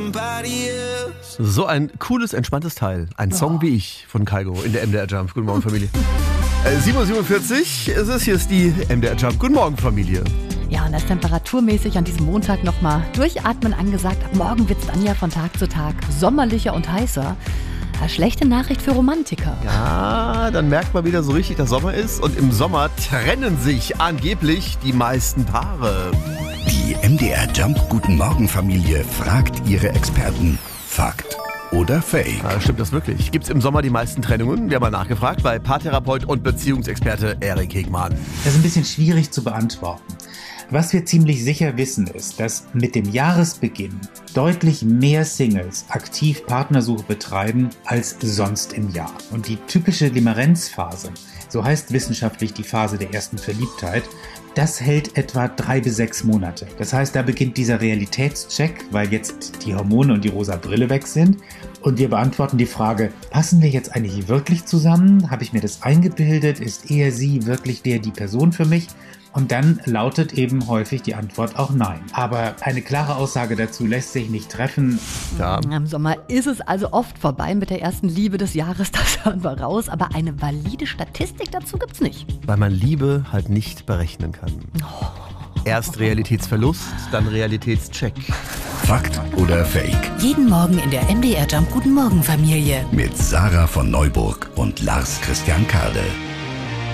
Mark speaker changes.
Speaker 1: So ein cooles, entspanntes Teil. Ein Song wie ich von Kygo in der MDR Jump. Guten Morgen, Familie. 7:47 Uhr ist es. Hier ist die MDR Jump. Guten Morgen, Familie.
Speaker 2: Ja, und das temperaturmäßig an diesem Montag nochmal durchatmen angesagt. Ab morgen wird es dann ja von Tag zu Tag sommerlicher und heißer. Eine schlechte Nachricht für Romantiker.
Speaker 1: Ja, dann merkt man wieder so richtig, dass Sommer ist. Und im Sommer trennen sich angeblich die meisten Paare.
Speaker 3: Die MDR Jump Guten Morgen Familie fragt ihre Experten. Fakt oder Fake?
Speaker 1: Ja, stimmt das wirklich? Gibt es im Sommer die meisten Trennungen? Wir haben mal nachgefragt bei Paartherapeut und Beziehungsexperte Erik Hegmann.
Speaker 4: Das ist ein bisschen schwierig zu beantworten. Was wir ziemlich sicher wissen ist, dass mit dem Jahresbeginn deutlich mehr Singles aktiv Partnersuche betreiben als sonst im Jahr. Und die typische Limerenzphase, so heißt wissenschaftlich die Phase der ersten Verliebtheit, das hält etwa 3 bis 6 Monate. Das heißt, da beginnt dieser Realitätscheck, weil jetzt die Hormone und die rosa Brille weg sind. Und wir beantworten die Frage, passen wir jetzt eigentlich wirklich zusammen? Habe ich mir das eingebildet? Ist er, sie wirklich die Person für mich? Und dann lautet eben häufig die Antwort auch nein. Aber eine klare Aussage dazu lässt sich nicht treffen.
Speaker 1: Ja.
Speaker 2: Im Sommer ist es also oft vorbei mit der ersten Liebe des Jahres, das hören wir raus. Aber eine valide Statistik dazu gibt's nicht.
Speaker 1: Weil man Liebe halt nicht berechnen kann. Erst Realitätsverlust, dann Realitätscheck.
Speaker 3: Fakt oder Fake?
Speaker 5: Jeden Morgen in der MDR Jump Guten Morgen Familie.
Speaker 3: Mit Sarah von Neuburg und Lars Christian Kade.